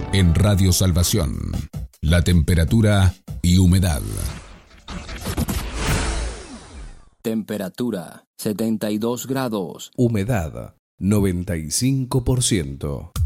En Radio Salvación, la temperatura y humedad. Temperatura 72 grados. Humedad 95%.